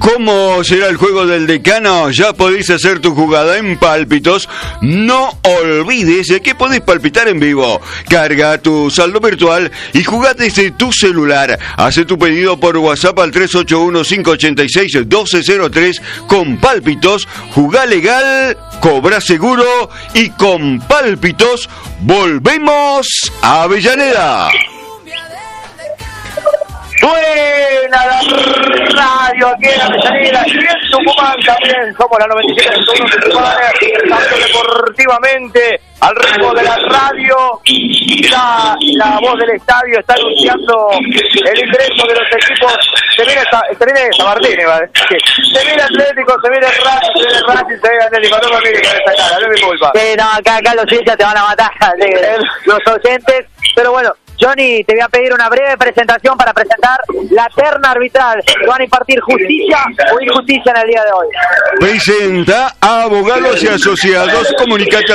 ¿Cómo será el juego del decano? Ya podéis hacer tu jugada en Pálpitos. No olvides que podéis palpitar en vivo. Carga tu saldo virtual y jugá desde tu celular. Hace tu pedido por WhatsApp al 381-586-1203 con Pálpitos. Jugá legal, cobra seguro y con Pálpitos volvemos a Avellaneda. Suena la radio aquí en Avellaneda y en Tucumán también. Somos la 97.1 de Tucumán, tanto deportivamente al ritmo de la radio. Ya la voz del estadio está anunciando el ingreso de los equipos. Se viene Sabartini, ¿vale? Se viene Atlético, se viene Racing, se viene Atlético. No me mires con esa cara, no es mi culpa. Sí, no, acá los hinchas te van a matar, los oyentes. Pero bueno, Johnny, te voy a pedir una breve presentación para presentar la terna arbitral. ¿Te van a impartir justicia o injusticia en el día de hoy? Presenta a Abogados y Asociados. Comunicate al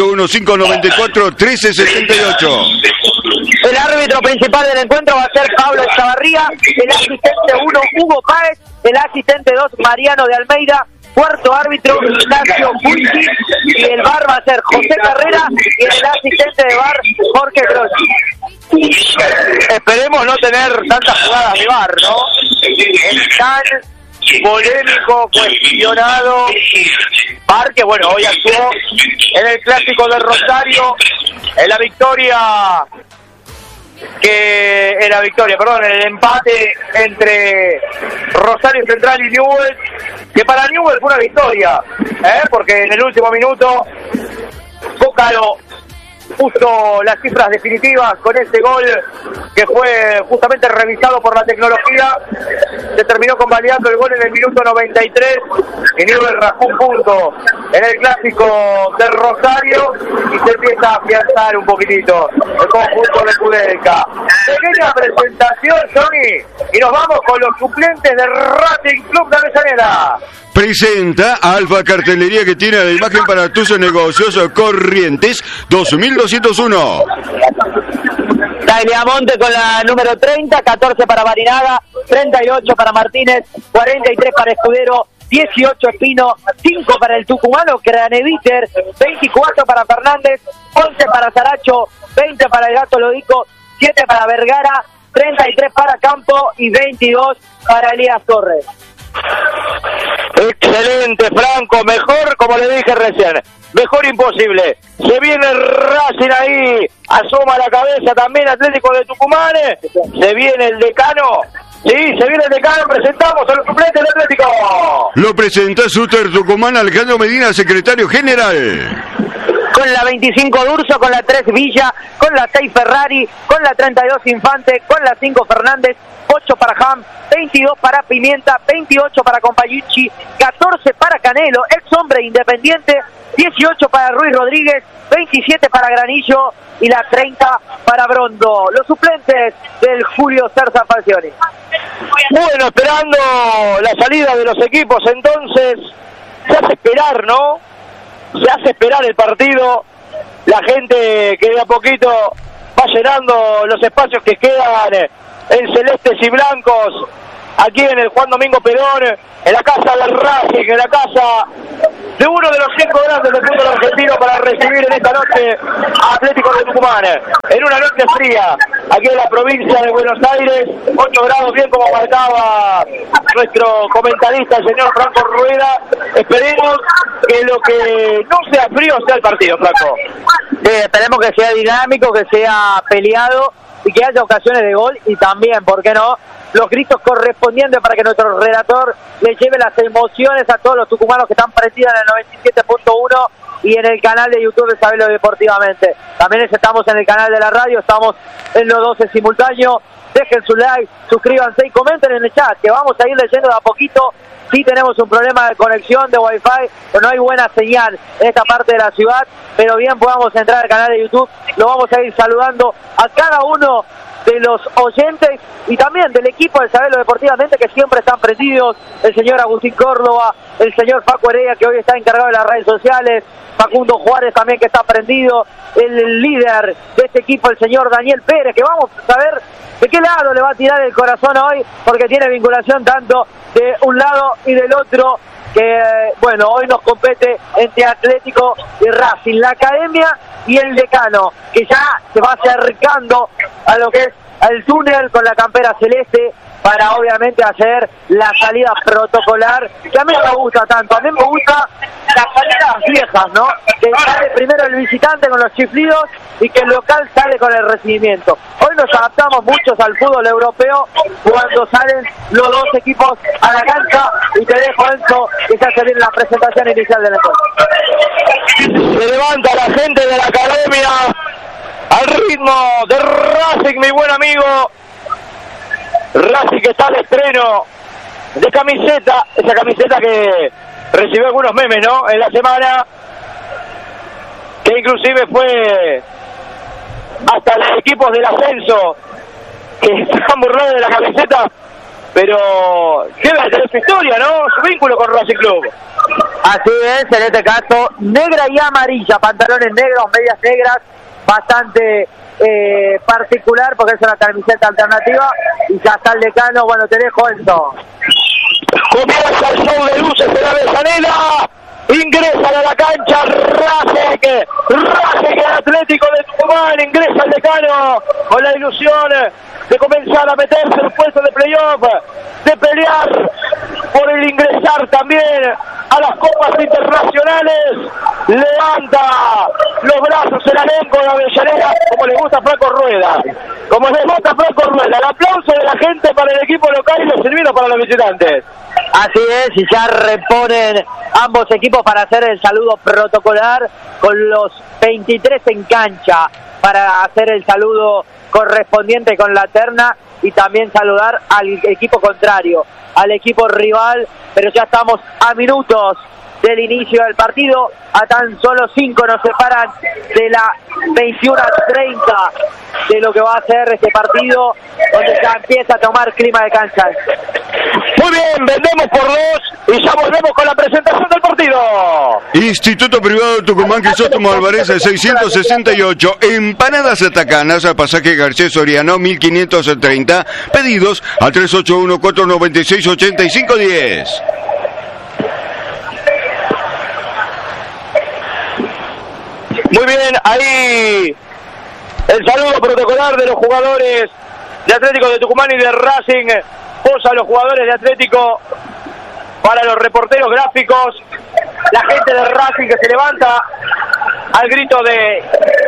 381-594-1378. El árbitro principal del encuentro va a ser Pablo Chavarría, el asistente 1, Hugo Páez, el asistente 2, Mariano de Almeida, cuarto árbitro, Ignacio Pulci, y el VAR va a ser José Carrera, y el asistente de VAR, Jorge Grossi. Esperemos no tener tantas jugadas de VAR, ¿no? Es tan polémico, cuestionado VAR que, bueno, hoy actuó en el Clásico de Rosario, en la victoria... en el empate entre Rosario Central y Newell's, que para Newell's fue una victoria, porque en el último minuto Cócaro puso las cifras definitivas con ese gol que fue justamente revisado por la tecnología. Se terminó convalidando el gol en el minuto 93 y Newell's rajó un punto en el Clásico de Rosario y se empieza a afianzar un poquitito el conjunto de Kudelka. Pequeña presentación, Johnny, y nos vamos con los suplentes del Racing Club de Avellaneda. Presenta Alfa Cartelería, que tiene la imagen para tus negocios. Corrientes 2201. Tagliamonte con la número 30, 14 para Barinaga, 38 para Martínez, 43 para Escudero, 18 Espino, 5 para el tucumano Craneviter, 24 para Fernández, 11 para Saracho, 20 para el Gato Lodico, 7 para Vergara, 33 para Campo y 22 para Elías Torres. Excelente, Franco, mejor, como le dije recién, mejor imposible. Se viene Racing ahí, asoma la cabeza también Atlético de Tucumán, se viene el decano. Sí, se viene el decano, presentamos a los suplentes del Atlético. Lo presenta Suter Tucumán, Alejandro Medina, secretario general. Con la 25 Durso, con la 3 Villa, con la 6 Ferrari, con la 32 Infante, con la 5 Fernández, 8 para Ham, 22 para Pimienta, 28 para Compagliucci, 14 para Canelo, ex hombre Independiente, 18 para Ruiz Rodríguez, 27 para Granillo y la 30 para Brondo. Los suplentes del Julio César Falcioni. Bueno, esperando la salida de los equipos, entonces se hace esperar, ¿no? Se hace esperar el partido, la gente que de a poquito va llenando los espacios que quedan en celestes y blancos, aquí en el Juan Domingo Perón, en la casa del Racing, en la casa de uno de los 5 grandes del fútbol argentino, para recibir en esta noche a Atlético de Tucumán, en una noche fría, aquí en la provincia de Buenos Aires, 8 grados, bien como marcaba nuestro comentarista, el señor Franco Rueda. Esperemos que lo que no sea frío sea el partido, Franco. Sí, esperemos que sea dinámico, que sea peleado y que haya ocasiones de gol, y también, ¿por qué no?, los gritos correspondientes para que nuestro relator le lleve las emociones a todos los tucumanos que están prendidos en el 97.1 y en el canal de YouTube de Sabelo Deportivamente. También estamos en el canal de la radio, estamos en los 12 simultáneos. Dejen su like, suscríbanse y comenten en el chat, que vamos a ir leyendo de a poquito. Sí tenemos un problema de conexión de Wi-Fi, pero no hay buena señal en esta parte de la ciudad, pero bien podamos entrar al canal de YouTube. Lo vamos a ir saludando a cada uno de los oyentes y también del equipo de Sabelo Deportivamente, que siempre están prendidos. El señor Agustín Córdoba, el señor Facu Heredia, que hoy está encargado de las redes sociales, Facundo Juárez también, que está prendido, el líder de este equipo, el señor Daniel Pérez, que vamos a ver de qué lado le va a tirar el corazón hoy, porque tiene vinculación tanto de un lado y del otro, que bueno, hoy nos compete entre Atlético y Racing, la academia y el decano, que ya se va acercando a lo que es al túnel con la campera celeste, para obviamente hacer la salida protocolar, que a mí no me gusta tanto, a mí me gusta las salidas viejas, ¿no? Que sale primero el visitante con los chiflidos y que el local sale con el recibimiento. Hoy nos adaptamos muchos al fútbol europeo cuando salen los dos equipos a la cancha, y te dejo, Enzo, que ya se viene la presentación inicial del encuentro. Se levanta la gente de la academia al ritmo de Racing, mi buen amigo. Racing, que está de estreno de camiseta, esa camiseta que recibió algunos memes, ¿no?, en la semana, que inclusive fue hasta los equipos del ascenso que se han burlado de la camiseta, pero debe tener su historia, ¿no?, su vínculo con Racing Club. Así es, en este caso, negra y amarilla, pantalones negros, medias negras, bastante particular, porque es una camiseta alternativa, y ya está el decano. Bueno, te dejo esto. Comienza el show de luces de la Avellaneda, ingresan a la cancha Racing, el Atlético de Tucumán, ingresa el decano con la ilusión de comenzar a meterse en el puesto de playoff, de pelear por el ingresar también a las copas internacionales. Levanta los brazos el elenco de Avellaneda, como le gusta a Franco Rueda, el aplauso de la gente para el equipo local y los silbidos para los visitantes. Así es, y ya reponen ambos equipos para hacer el saludo protocolar, con los 23 en cancha para hacer el saludo correspondiente con la terna, y también saludar al equipo contrario, al equipo rival. Pero ya estamos a minutos del inicio del partido, a tan solo 5 nos separan de la 21:30 de lo que va a ser este partido, donde ya empieza a tomar clima de cancha. Muy bien, vendemos por 2 y ya volvemos con la presentación del partido. Instituto Privado Tucumán, Crisóstomo Álvarez, 668. Empanadas Atacanas, a pasaje Garcés Soriano, 1530. Pedidos al 381-496-8510. Muy bien, ahí el saludo protocolar de los jugadores de Atlético de Tucumán y de Racing. Posa a los jugadores de Atlético para los reporteros gráficos. La gente de Racing que se levanta al grito de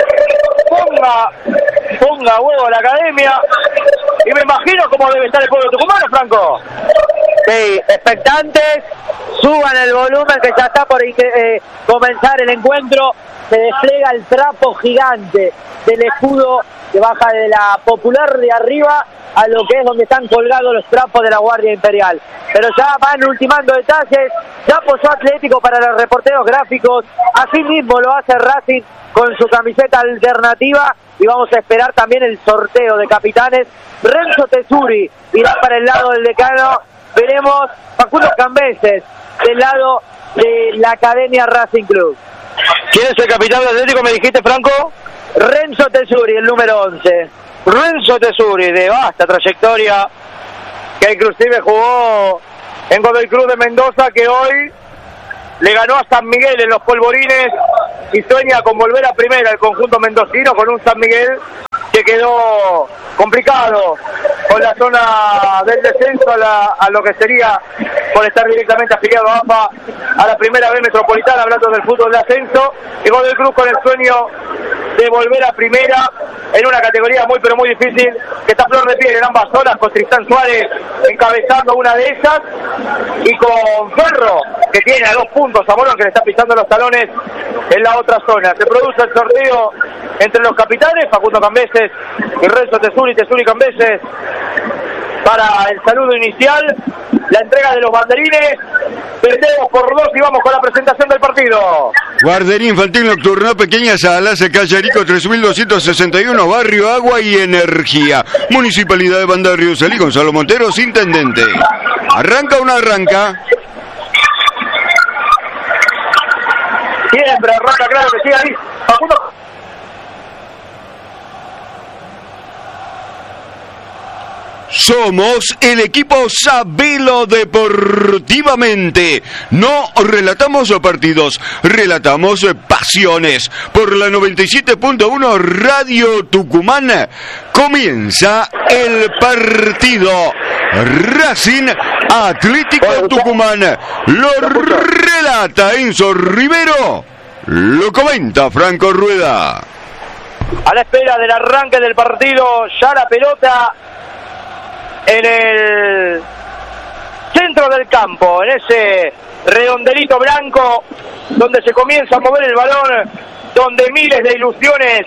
ponga huevo a la academia. Y me imagino cómo debe estar el pueblo tucumano, Franco. Sí, expectantes, suban el volumen, que ya está por comenzar el encuentro. Se despliega el trapo gigante del escudo que baja de la Popular de arriba a lo que es donde están colgados los trapos de la Guardia Imperial. Pero ya van ultimando detalles, ya posó Atlético para los reporteros gráficos, así mismo lo hace Racing con su camiseta alternativa, y vamos a esperar también el sorteo de capitanes. Renzo Tesuri irá para el lado del decano, veremos Facundo Cambeses del lado de la Academia Racing Club. ¿Quién es el capitán del Atlético, me dijiste, Franco? Renzo Tesuri, el número 11. Renzo Tesuri, de vasta trayectoria, que inclusive jugó en Godoy Cruz de Mendoza, que hoy le ganó a San Miguel en los Polvorines y sueña con volver a primera el conjunto mendocino, con un San Miguel que quedó complicado con la zona del descenso a lo que sería por estar directamente afiliado a AFA a la primera B metropolitana, hablando del fútbol de ascenso, y Godoy Cruz con el sueño de volver a primera en una categoría muy pero muy difícil, que está flor de piel en ambas zonas, con Tristán Suárez encabezando una de esas, y con Ferro, que tiene a 2 puntos a Morón, que le está pisando los talones en la otra zona. Se produce el sorteo entre los capitanes, Facundo Cambeses y Renzo Tesuri Cambeses, para el saludo inicial, la entrega de los banderines. Perdemos por 2 y vamos con la presentación del partido. Guardería Infantil Nocturna, Pequeñas Salas, calle Arico 3261, Barrio Agua y Energía. Municipalidad de Banda Río Salí, Gonzalo Monteros, intendente. ¿Arranca o no arranca? Siempre arranca, claro que sí, ahí. Facundo. Somos el equipo Sabelo Deportivamente. No relatamos partidos, relatamos pasiones. Por la 97.1 Radio Tucumán comienza el partido. Racing Atlético Tucumán. Lo relata Enzo Rivero. Lo comenta Franco Rueda. A la espera del arranque del partido, ya la pelota en el centro del campo, en ese redondelito blanco donde se comienza a mover el balón, donde miles de ilusiones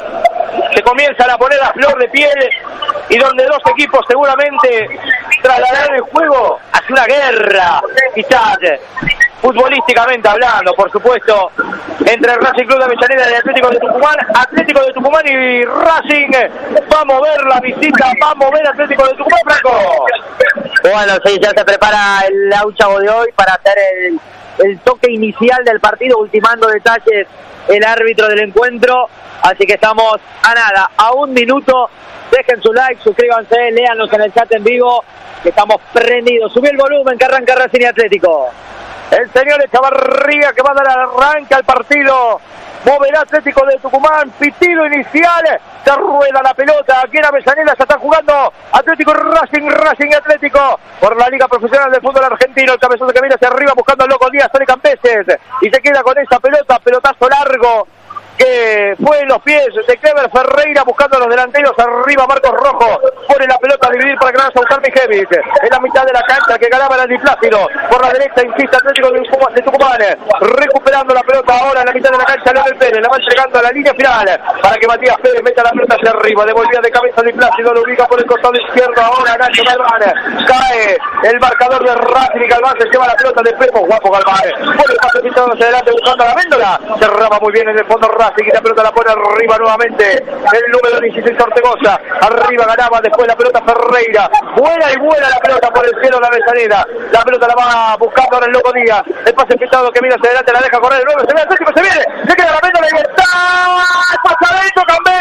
se comienzan a poner a flor de piel y donde dos equipos seguramente trasladarán el juego hacia una guerra, quizás futbolísticamente hablando, por supuesto, entre el Racing Club de Avellaneda y el Atlético de Tucumán y Racing va a mover la visita, va a mover Atlético de Tucumán, Franco. Bueno, sí, ya se prepara el Auchavo de hoy para hacer el toque inicial del partido, ultimando detalles el árbitro del encuentro, así que estamos a nada, a un minuto. Dejen su like, suscríbanse, léanos en el chat en vivo, que estamos prendidos. Subí el volumen, que arranca Racing y Atlético. El señor Echavarría que va a dar arranque al partido. Moverá Atlético de Tucumán, pitido inicial, se rueda la pelota, aquí en Avellaneda se está jugando Atlético Racing Atlético, por la Liga Profesional del Fútbol Argentino, el cabezazo que viene hacia arriba buscando al Loco Díaz, sale Campeses, y se queda con esa pelota, pelotazo largo, que fue en los pies de Clever Ferreira buscando a los delanteros, arriba Marcos Rojo, pone la pelota a dividir para que vaya a buscar Mijevic, en la mitad de la cancha que ganaba el Di Plácido, por la derecha insiste Atlético de Tucumán, recuperando la pelota ahora en la mitad de la cancha Leonel Pérez, la va llegando a la línea final, para que Matías Pérez meta la pelota hacia arriba, devolvía de cabeza Di Plácido, lo ubica por el costado izquierdo, ahora Nacho Galván, cae el marcador de Racing y Galván se lleva la pelota de Pepo, guapo Galván, pone el pasecito hacia adelante buscando a la Véndola, cerraba muy bien en el fondo Racing y la pelota la pone arriba nuevamente el número 16 Ortegoza, arriba ganaba después la pelota Ferreira, vuela y vuela la pelota por el cielo de la Avellaneda, la pelota la va buscando ahora el Loco Díaz, el pase pintado que viene hacia adelante, la deja correr de nuevo, se ve Atlético, se viene, se queda la Véndola y está pasadito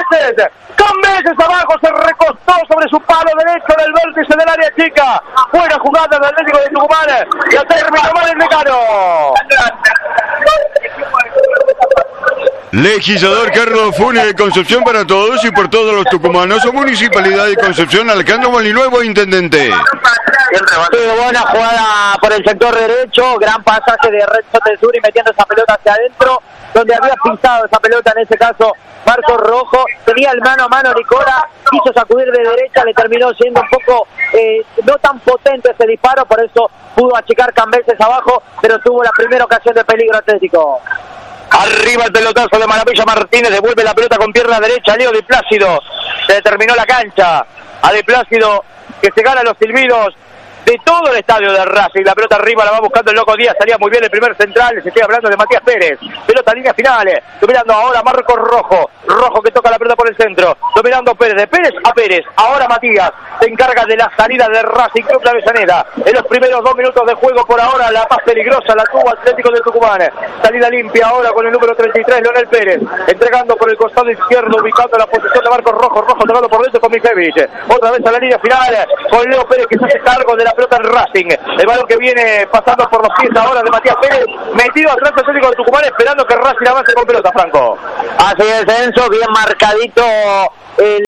Cambeses abajo, se recostó sobre su palo derecho en el vértice del área chica, buena jugada del Atlético de Tucumán, ya terminó mal el Decano. Legislador Carlos Funes de Concepción para todos y por todos los tucumanos. Municipalidad de Concepción, Alejandro Molinuevo, intendente. Buena jugada por el sector derecho, gran pasaje de Renzo Tensuri metiendo esa pelota hacia adentro, donde había pisado esa pelota en ese caso Marcos Rojo, tenía el mano a mano Nicola, quiso sacudir de derecha, le terminó siendo un poco no tan potente ese disparo, por eso pudo achicar Cambeses abajo, pero tuvo la primera ocasión de peligro Atlético. Arriba el pelotazo de Maravilla Martínez, devuelve la pelota con pierna derecha, Leo Di Plácido, se terminó la cancha, a Di Plácido que se gana los silbidos de todo el estadio de Racing, la pelota arriba la va buscando el Loco Díaz, salía muy bien el primer central, se estoy hablando de Matías Pérez, pelota a líneas finales, dominando ahora Marcos Rojo que toca la pelota por el centro, dominando Pérez, de Pérez a Pérez, ahora Matías se encarga de la salida de Racing Club de Avellaneda, en los primeros 2 minutos de juego por ahora, la más peligrosa la tuvo Atlético de Tucumán, salida limpia ahora con el número 33, Leonel Pérez, entregando por el costado izquierdo, ubicando la posición de Marcos Rojo tocando por dentro con Mijevic, otra vez a la línea final, con Leo Pérez que se hace cargo de la pelota en Racing, el balón que viene pasando por los pies ahora de Matías Pérez, metido atrás Atlético de Tucumán esperando que Racing avance con pelota, Franco. Así es, Enzo, bien marcadito el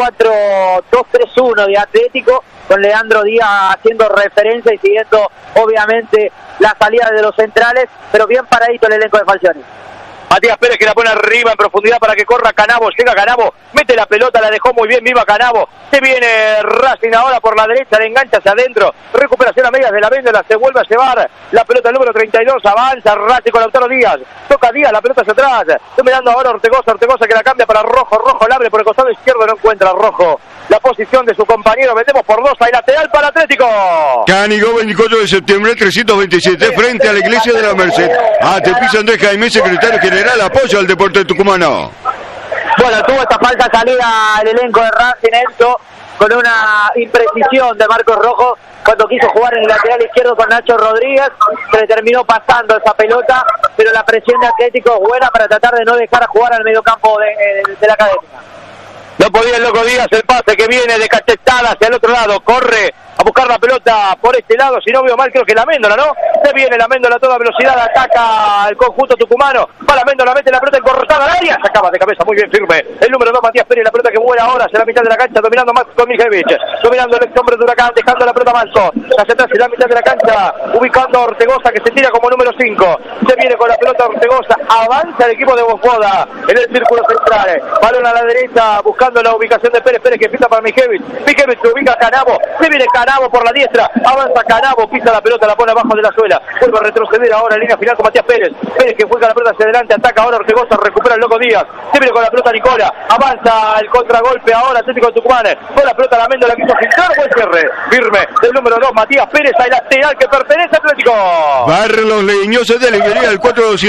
4-2-3-1 de Atlético, con Leandro Díaz haciendo referencia y siguiendo obviamente la salida de los centrales, pero bien paradito el elenco de Falcioni. Matías Pérez que la pone arriba en profundidad para que corra Canavo, llega Canavo, mete la pelota, la dejó muy bien viva Canavo, se viene Racing ahora por la derecha, le engancha hacia adentro, recuperación a medias de la Véndola, se vuelve a llevar la pelota el número 32, avanza Racing con Lautaro Díaz, toca Díaz, la pelota hacia atrás, está mirando ahora Ortegoza que la cambia para Rojo la abre por el costado izquierdo, no encuentra Rojo la posición de su compañero, vendemos por 2, hay lateral para Atlético. Cánigo, 24 de septiembre, 327, frente a la iglesia de la Merced. Tepiza Andrés Jaime, secretario general, apoya al deporte tucumano. Bueno, tuvo esta falta salida el elenco de Racing, Enzo, con una imprecisión de Marcos Rojo cuando quiso jugar en el lateral izquierdo con Nacho Rodríguez, se le terminó pasando esa pelota, pero la presión de Atlético es buena para tratar de no dejar a jugar al mediocampo de la Academia. No podía el Loco Díaz, el pase que viene de cachetada hacia el otro lado, corre a buscar la pelota por este lado, si no veo mal creo que la Méndola, ¿no? Se viene la Méndola a toda velocidad, ataca el conjunto tucumano, va la Méndola, mete la pelota encortada al área, se acaba de cabeza muy bien firme, el número 2 Matías Pérez, la pelota que vuela ahora hacia la mitad de la cancha, dominando Max Mijevich, dominando el ex hombre de Huracán, dejando la pelota Manso, hacia atrás en la mitad de la cancha, ubicando a Ortegoza que se tira como número 5, se viene con la pelota Ortegoza, avanza el equipo de Bofoda en el círculo central, balón a la derecha, buscando la ubicación de Pérez, Pérez que pisa para Mijevich, Mijevich se ubica a Canabo, se viene Canabo por la diestra, avanza Canabo, pisa la pelota, la pone abajo de la suela, vuelve a retroceder ahora en línea final con Matías Pérez, Pérez que juega la pelota hacia adelante, ataca ahora Ortegoza, recupera el Loco Díaz, se viene con la pelota Nicola, avanza el contragolpe ahora Atlético de Tucumán, con la pelota la Méndola quiso filtrar, buen cierre, firme, del número 2 Matías Pérez, al lateral que pertenece a Atlético. Barros Leñosos de Librería, el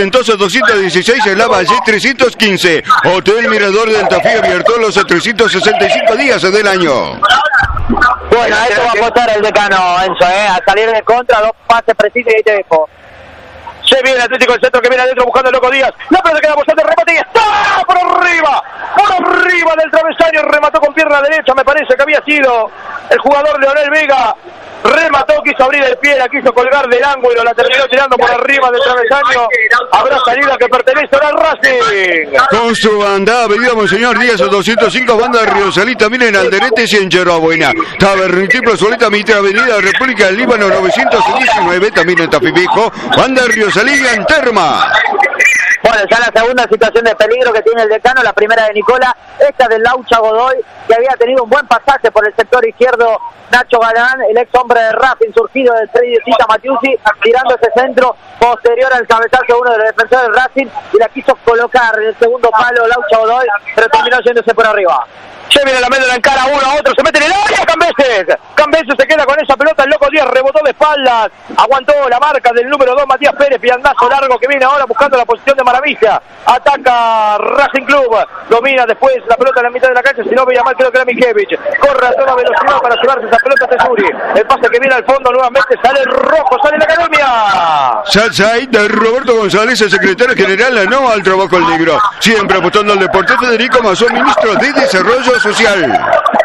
4200-216 en la Valle 315. Hotel Mirador del Tafí abierto los 365 días del año. Bueno, a eso va a apostar el decano, Enzo, a salir de contra, 2 pases precisos y ahí te dejo. Se viene Atlético del Centro que viene adentro buscando el Loco Díaz. La pelota queda por de remate y está por arriba del travesaño. Remató con pierna derecha, me parece que había sido el jugador Leonel Vega. Remató, quiso abrir el pie, la quiso colgar del ángulo, la terminó tirando por arriba del travesaño. Habrá salida que pertenece ahora al Racing. Con su banda, Avenida Monseñor Díaz 205, banda de Río Salí, también en Alderete y en Yerbabuena. Tabernitiplo Solita Mitre, Avenida República del Líbano 919, también en Tapipico, banda de Río Salí y en Terma. Bueno, ya la segunda situación de peligro que tiene el decano, la primera de Nicola, esta del Laucha Godoy, que había tenido un buen pasaje por el sector izquierdo, Nacho Galán, el ex hombre de Racing, surgido del Tita Matiusi, tirando ese centro posterior al cabezazo de uno de los defensores de Racing, y la quiso colocar en el segundo palo Laucha Godoy, pero terminó yéndose por arriba. Se viene la Méndola en cara, uno a otro, se mete en el área, Cambeses se queda con esa pelota, el Loco Díaz rebotó de espaldas, aguantó la marca del número 2 Matías Pérez, piandazo largo que viene ahora buscando la posición de Maravilla, ataca Racing Club, domina después la pelota en la mitad de la cancha, si no veía mal creo que era Mijevich, corre a toda velocidad para llevarse esa pelota a Tesuri, el pase que viene al fondo nuevamente, sale el rojo, sale la Academia. Salsay de Roberto González, el secretario general, no al trabajo al negro, siempre apostando al deporte. Federico Mazón, ministro de Desarrollo Social.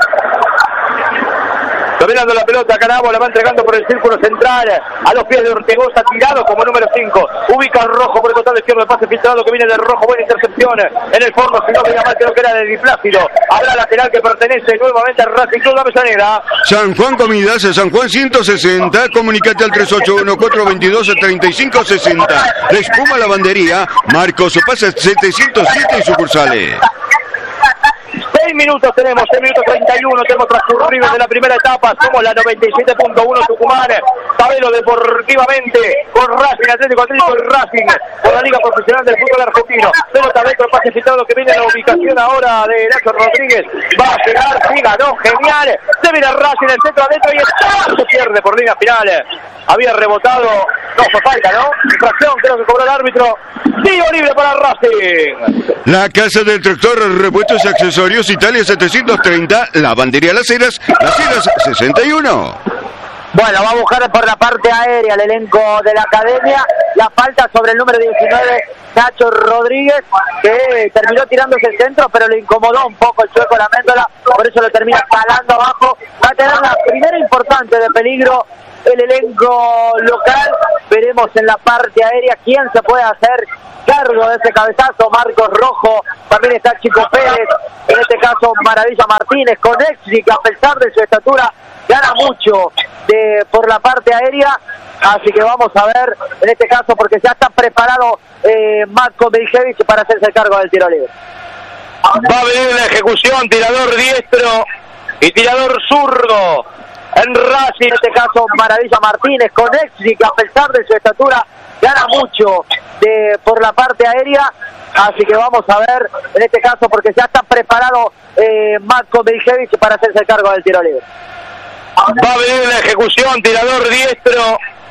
Dominando la pelota, Canabo la va entregando por el círculo central a los pies de Ortegoza, tirado como número 5. Ubica el rojo por el costado izquierdo, el pase filtrado que viene del rojo, buena intercepción. En el fondo, si no veía mal, creo que era de Di Plácido. Habrá lateral que pertenece nuevamente al Racing Club, la Mesanera. San Juan Comidas, San Juan 160, comunicate al 381-422-3560. La Espuma Lavandería, Marcos Pasa 707 y sucursales. 6 minutos tenemos, 6 minutos 31, tenemos transcurrido de la primera etapa, somos la 97.1 Tucumán, Tabelo deportivamente, con Racing, Atlético y Racing, por la Liga Profesional del Fútbol Argentino, pelota dentro, el pase filtrado que viene en la ubicación ahora de Nacho Rodríguez, va a llegar, sí, ganó, genial, se viene Racing, el centro adentro y está, se pierde por línea final, había rebotado, no fue falta, ¿no? Infracción, creo que cobró el árbitro, tiro libre para Racing. La Casa del Tractor, repuestos y accesorios, Italia 730, Lavandería Las Heras 61. Bueno, va a buscar por la parte aérea el elenco de la Academia, la falta sobre el número 19, Nacho Rodríguez, que terminó tirándose el centro, pero le incomodó un poco el sueco la Méndola, por eso lo termina calando abajo. Va a tener la primera importante de peligro el elenco local. Veremos en la parte aérea quién se puede hacer cargo de ese cabezazo. Marcos Rojo, también está Chico Pérez, en este caso Maravilla Martínez, con Exi, que a pesar de su estatura gana mucho por la parte aérea, así que vamos a ver en este caso, porque ya está preparado Matko Mijevich para hacerse cargo del tiro libre. Va a venir la ejecución, tirador diestro y tirador zurdo en Racing, en este caso Maravilla Martínez, con Exi, que a pesar de su estatura gana mucho por la parte aérea, así que vamos a ver en este caso, porque ya está preparado Matko Mijevich para hacerse cargo del tiro libre. Va a venir la ejecución, tirador diestro